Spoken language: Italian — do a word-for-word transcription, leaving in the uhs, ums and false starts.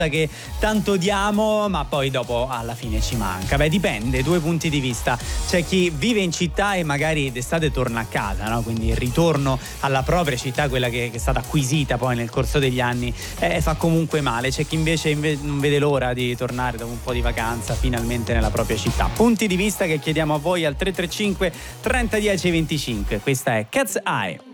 che tanto odiamo ma poi dopo alla fine ci manca. Beh, dipende, due punti di vista. C'è chi vive in città e magari d'estate torna a casa, no? Quindi il ritorno alla propria città, quella che, che è stata acquisita poi nel corso degli anni, eh, fa comunque male. C'è chi invece inve- non vede l'ora di tornare dopo un po' di vacanza finalmente nella propria città. Punti di vista che chiediamo a voi al tre tre cinque trenta dieci venticinque. Questa è Cat's Eye.